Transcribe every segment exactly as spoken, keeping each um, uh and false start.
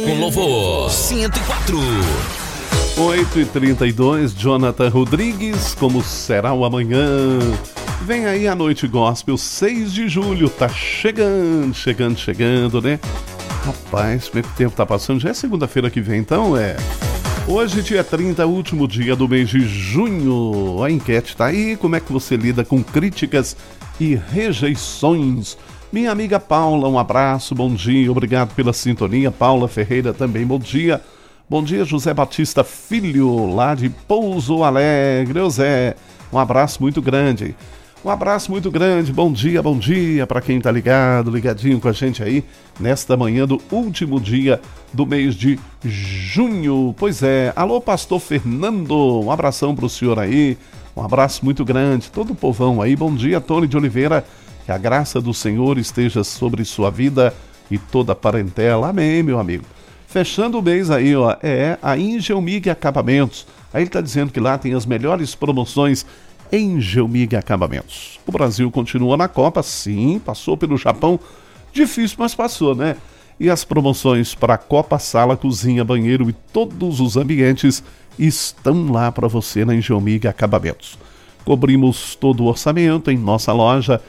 Com louvor cento e quatro. oito e trinta e dois, Jonathan Rodrigues, como será o amanhã? Vem aí a Noite Gospel, seis de julho, tá chegando, chegando, chegando, né? Rapaz, como é que o tempo tá passando? Já é segunda-feira que vem, então é... Hoje, dia trinta, último dia do mês de junho. A enquete tá aí, como é que você lida com críticas e rejeições? Minha amiga Paula, um abraço, bom dia, obrigado pela sintonia. Paula Ferreira também, bom dia. Bom dia, José Batista Filho, lá de Pouso Alegre. Ô Zé, um abraço muito grande. Um abraço muito grande, bom dia, bom dia para quem tá ligado, ligadinho com a gente aí, nesta manhã do último dia do mês de junho. Pois é, alô pastor Fernando, um abração pro senhor aí, um abraço muito grande, todo o povão aí. Bom dia, Tony de Oliveira, que a graça do Senhor esteja sobre sua vida e toda a parentela, amém, meu amigo. Fechando o mês aí, ó, é a Engelmig Acabamentos, aí ele tá dizendo que lá tem as melhores promoções Engelmig Acabamentos. O Brasil continua na Copa, sim, passou pelo Japão, difícil, mas passou, né? E as promoções para Copa, sala, cozinha, banheiro e todos os ambientes estão lá para você na Engelmig Acabamentos. Cobrimos todo o orçamento em nossa loja,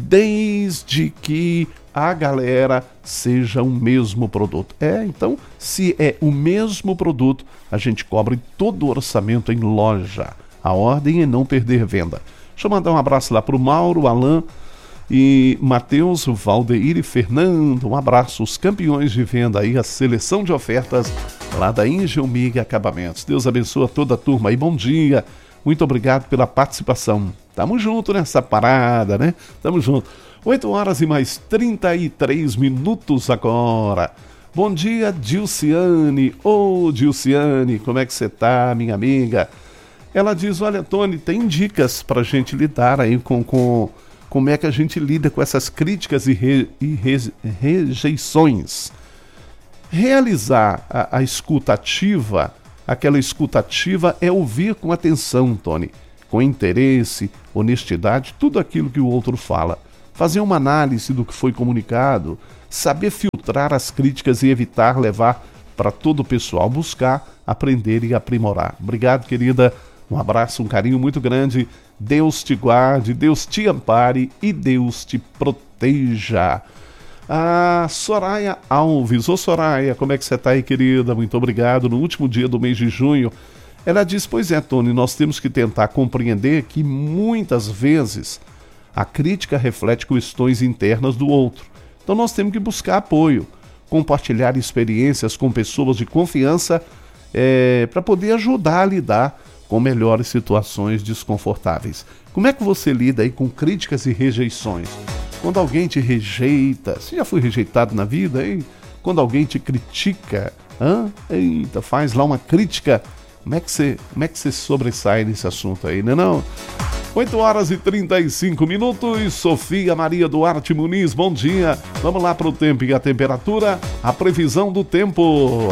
desde que a galera seja o mesmo produto. É, então, se é o mesmo produto, a gente cobre todo o orçamento em loja. A ordem é não perder venda. Deixa eu mandar um abraço lá para o Mauro, Alain e Matheus, Valdeir e Fernando. Um abraço, os campeões de venda aí, a seleção de ofertas lá da Engelmig Acabamentos. Deus abençoe toda a turma aí, bom dia. Muito obrigado pela participação. Tamo junto nessa parada, né? Tamo junto. oito horas e mais trinta e três minutos agora. Bom dia, Dilciane. Ô, Dilciane, como é que você tá, minha amiga? Ela diz, olha, Tony, tem dicas pra gente lidar aí com, com como é que a gente lida com essas críticas e, re, e re, rejeições. Realizar a, a escuta ativa, aquela escuta ativa é ouvir com atenção, Tony, com interesse, honestidade, tudo aquilo que o outro fala. Fazer uma análise do que foi comunicado, saber filtrar as críticas e evitar levar para todo o pessoal, buscar, aprender e aprimorar. Obrigado, querida. Um abraço, um carinho muito grande. Deus te guarde, Deus te ampare e Deus te proteja. A Soraya Alves. Ô Soraya, como é que você está aí, querida? Muito obrigado. No último dia do mês de junho, ela diz, pois é, Tony, nós temos que tentar compreender que muitas vezes a crítica reflete questões internas do outro. Então nós temos que buscar apoio, compartilhar experiências com pessoas de confiança é, para poder ajudar a lidar com melhores situações desconfortáveis. Como é que você lida aí com críticas e rejeições? Quando alguém te rejeita, você já foi rejeitado na vida, hein? Quando alguém te critica, hã? Eita, faz lá uma crítica, como é que você, como é que você sobressai nesse assunto aí, né não? oito horas e trinta e cinco minutos, Sofia Maria Duarte Muniz, bom dia. Vamos lá para o tempo e a temperatura, a previsão do tempo.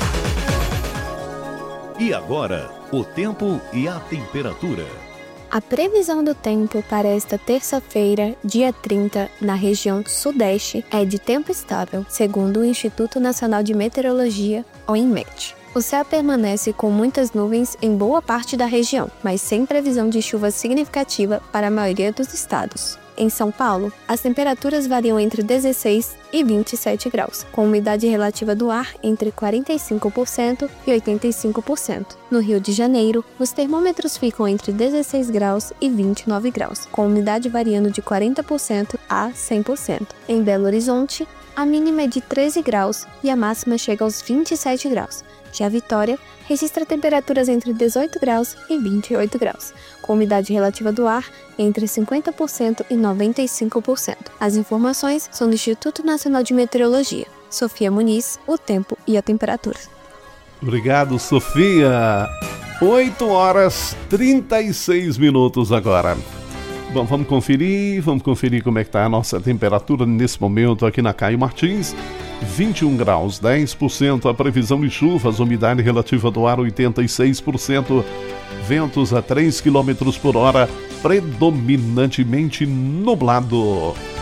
E agora, o tempo e a temperatura. A previsão do tempo para esta terça-feira, dia trinta, na região sudeste, é de tempo estável, segundo o Instituto Nacional de Meteorologia, o INMET. O céu permanece com muitas nuvens em boa parte da região, mas sem previsão de chuva significativa para a maioria dos estados. Em São Paulo, as temperaturas variam entre dezesseis e vinte e sete graus, com umidade relativa do ar entre quarenta e cinco por cento e oitenta e cinco por cento. No Rio de Janeiro, os termômetros ficam entre dezesseis graus e vinte e nove graus, com umidade variando de quarenta por cento a cem por cento. Em Belo Horizonte, a mínima é de treze graus e a máxima chega aos vinte e sete graus. Já Vitória registra temperaturas entre dezoito graus e vinte e oito graus, com umidade relativa do ar entre cinquenta por cento e noventa e cinco por cento. As informações são do Instituto Nacional de Meteorologia. Sofia Muniz, o tempo e a temperatura. Obrigado, Sofia. oito horas e trinta e seis minutos agora. Bom, vamos conferir, vamos conferir como é que está a nossa temperatura nesse momento aqui na Caio Martins. vinte e um graus, dez por cento a previsão de chuvas, umidade relativa do ar oitenta e seis por cento, ventos a três quilômetros por hora, predominantemente nublado.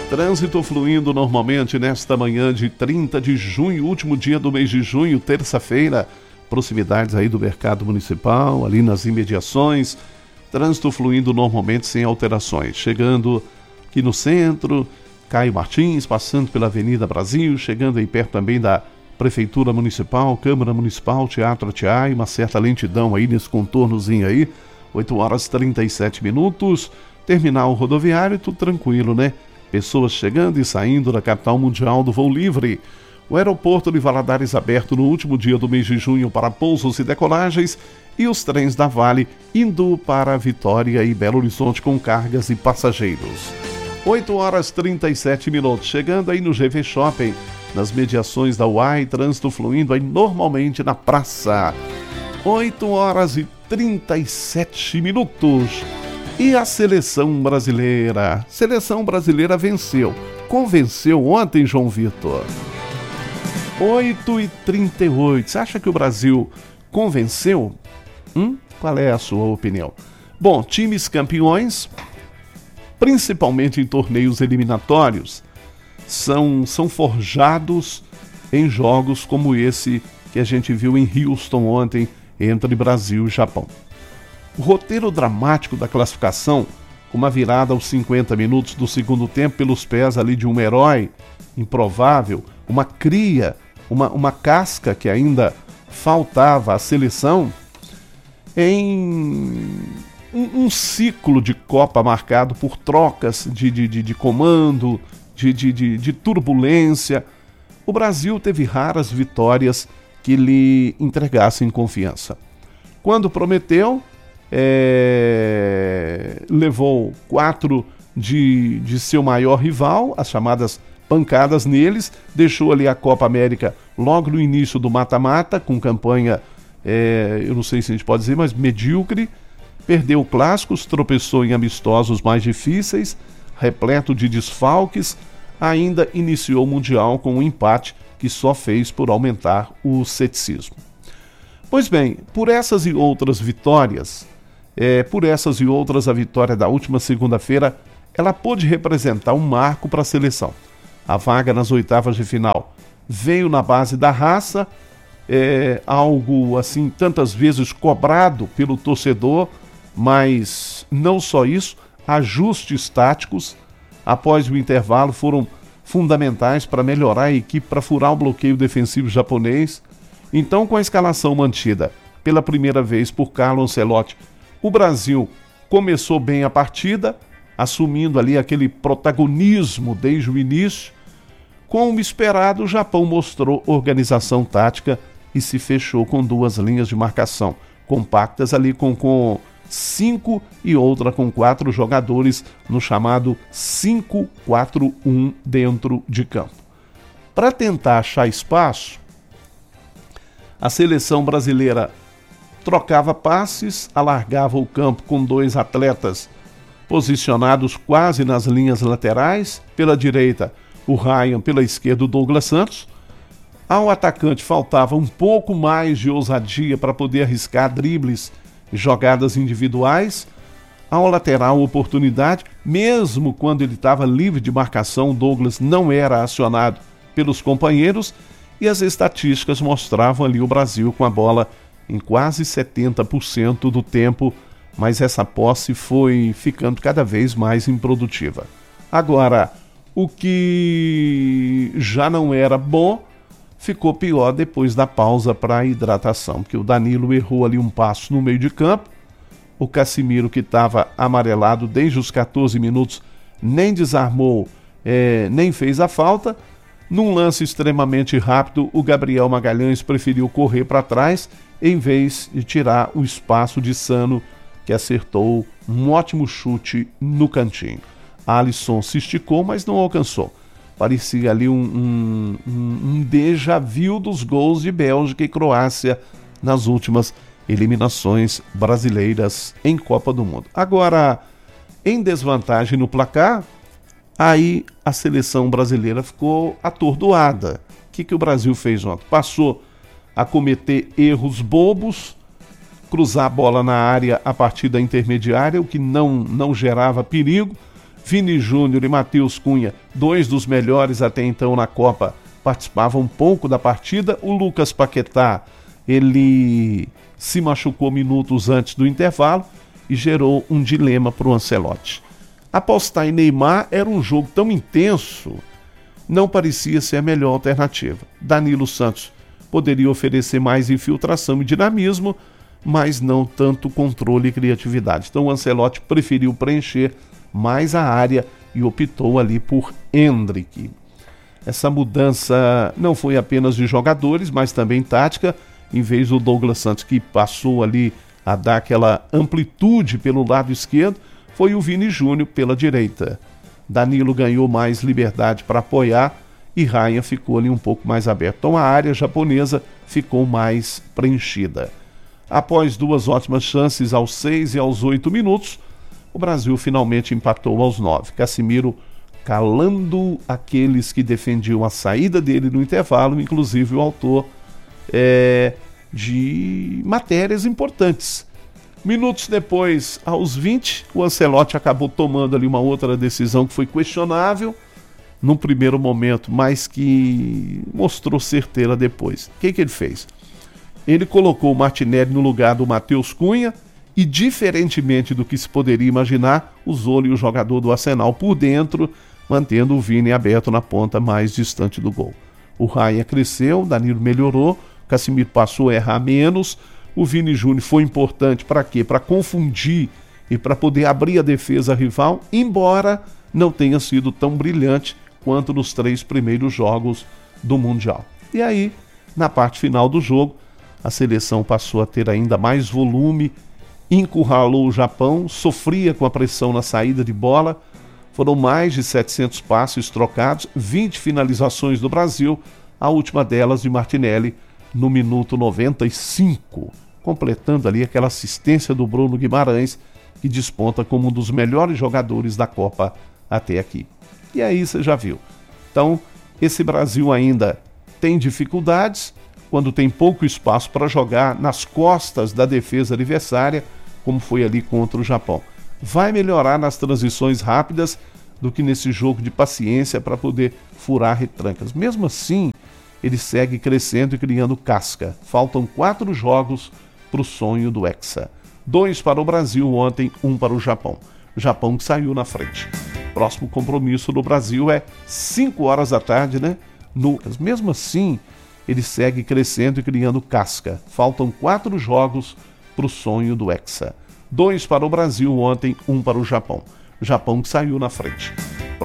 Trânsito fluindo normalmente nesta manhã de trinta de junho, último dia do mês de junho, terça-feira, proximidades aí do mercado municipal, ali nas imediações, trânsito fluindo normalmente sem alterações, chegando aqui no centro, Caio Martins, passando pela Avenida Brasil, chegando aí perto também da Prefeitura Municipal, Câmara Municipal, Teatro Atiai, uma certa lentidão aí nesse contornozinho aí, oito horas e trinta e sete minutos, terminal rodoviário, tudo tranquilo, né? Pessoas chegando e saindo da capital mundial do voo livre. O aeroporto de Valadares aberto no último dia do mês de junho para pousos e decolagens e os trens da Vale indo para Vitória e Belo Horizonte com cargas e passageiros. oito horas e trinta e sete minutos, chegando aí no G V Shopping, nas mediações da U A I, trânsito fluindo aí normalmente na praça. oito horas e trinta e sete minutos. E a seleção brasileira? Seleção brasileira venceu. Convenceu ontem, João Vitor. oito e trinta e oito. Você acha que o Brasil convenceu? Hum? Qual é a sua opinião? Bom, times campeões, principalmente em torneios eliminatórios, são, são forjados em jogos como esse que a gente viu em Houston ontem, entre Brasil e Japão. O roteiro dramático da classificação, com uma virada aos cinquenta minutos do segundo tempo pelos pés ali de um herói improvável, uma cria, uma, uma casca que ainda faltava à seleção, em um, um ciclo de Copa marcado por trocas de, de, de, de comando, de, de, de, de turbulência. O Brasil teve raras vitórias que lhe entregassem confiança. Quando prometeu, É, levou quatro de, de seu maior rival, as chamadas pancadas neles, deixou ali a Copa América logo no início do mata-mata, com campanha, é, eu não sei se a gente pode dizer, mas medíocre, perdeu clássicos, tropeçou em amistosos mais difíceis, repleto de desfalques, ainda iniciou o Mundial com um empate que só fez por aumentar o ceticismo. Pois bem, por essas e outras vitórias, É, por essas e outras, a vitória da última segunda-feira, ela pôde representar um marco para a seleção. A vaga nas oitavas de final veio na base da raça, é, algo assim tantas vezes cobrado pelo torcedor, mas não só isso, ajustes táticos após o intervalo foram fundamentais para melhorar a equipe, para furar o bloqueio defensivo japonês. Então, com a escalação mantida pela primeira vez por Carlo Ancelotti, o Brasil começou bem a partida, assumindo ali aquele protagonismo desde o início. Como esperado, o Japão mostrou organização tática e se fechou com duas linhas de marcação, compactas ali com, com cinco e outra com quatro jogadores no chamado cinco quatro um dentro de campo. Para tentar achar espaço, a seleção brasileira trocava passes, alargava o campo com dois atletas posicionados quase nas linhas laterais, pela direita o Ryan, pela esquerda o Douglas Santos. Ao atacante faltava um pouco mais de ousadia para poder arriscar dribles e jogadas individuais. Ao lateral, oportunidade, mesmo quando ele estava livre de marcação, o Douglas não era acionado pelos companheiros e as estatísticas mostravam ali o Brasil com a bola em quase setenta por cento do tempo, mas essa posse foi ficando cada vez mais improdutiva. Agora, o que já não era bom ficou pior depois da pausa para a hidratação, porque o Danilo errou ali um passo no meio de campo, o Casimiro, que estava amarelado desde os catorze minutos, nem desarmou, é, nem fez a falta. Num lance extremamente rápido, o Gabriel Magalhães preferiu correr para trás em vez de tirar o espaço de Sano, que acertou um ótimo chute no cantinho. Alisson se esticou, mas não alcançou. Parecia ali um, um, um déjà vu dos gols de Bélgica e Croácia nas últimas eliminações brasileiras em Copa do Mundo. Agora, em desvantagem no placar, aí a seleção brasileira ficou atordoada. O que, que o Brasil fez ontem? Passou a cometer erros bobos, cruzar a bola na área a partir da intermediária, o que não, não gerava perigo, Vini Júnior e Matheus Cunha, dois dos melhores até então na Copa, participavam um pouco da partida. O Lucas Paquetá, ele se machucou minutos antes do intervalo e gerou um dilema para o Ancelotti. Apostar em Neymar era um jogo tão intenso, não parecia ser a melhor alternativa. Danilo Santos poderia oferecer mais infiltração e dinamismo, mas não tanto controle e criatividade. Então o Ancelotti preferiu preencher mais a área e optou ali por Endrick. Essa mudança não foi apenas de jogadores, mas também tática. Em vez do Douglas Santos, que passou ali a dar aquela amplitude pelo lado esquerdo, foi o Vini Júnior pela direita. Danilo ganhou mais liberdade para apoiar e Ryan ficou ali um pouco mais aberto. Então a área japonesa ficou mais preenchida. Após duas ótimas chances aos seis e aos oito minutos, o Brasil finalmente empatou aos nove. Casimiro calando aqueles que defendiam a saída dele no intervalo, inclusive o autor é, de matérias importantes. Minutos depois, aos vinte, o Ancelotti acabou tomando ali uma outra decisão que foi questionável num primeiro momento, mas que mostrou certeira depois. O que, que ele fez? Ele colocou o Martinelli no lugar do Matheus Cunha e, diferentemente do que se poderia imaginar, usou-lhe o jogador do Arsenal por dentro, mantendo o Vini aberto na ponta mais distante do gol. O Ryan cresceu, Danilo melhorou, o Casimiro passou a errar menos, o Vini Júnior foi importante para quê? Para confundir e para poder abrir a defesa rival, embora não tenha sido tão brilhante quanto nos três primeiros jogos do Mundial. E aí, na parte final do jogo, a seleção passou a ter ainda mais volume, encurralou o Japão, sofria com a pressão na saída de bola. Foram mais de setecentos passes trocados, vinte finalizações do Brasil, a última delas de Martinelli no minuto noventa e cinco, completando ali aquela assistência do Bruno Guimarães, que desponta como um dos melhores jogadores da Copa até aqui. E aí você já viu. Então, esse Brasil ainda tem dificuldades quando tem pouco espaço para jogar nas costas da defesa adversária, como foi ali contra o Japão. Vai melhorar nas transições rápidas do que nesse jogo de paciência para poder furar retrancas. Mesmo assim, ele segue crescendo e criando casca. Faltam quatro jogos para o sonho do Hexa. Dois para o Brasil ontem, um para o Japão. O Japão que saiu na frente. Próximo compromisso do Brasil é cinco horas da tarde, né? No... Mesmo assim, ele segue crescendo e criando casca. Faltam quatro jogos para o sonho do Hexa. Dois para o Brasil ontem, um para o Japão. O Japão que saiu na frente.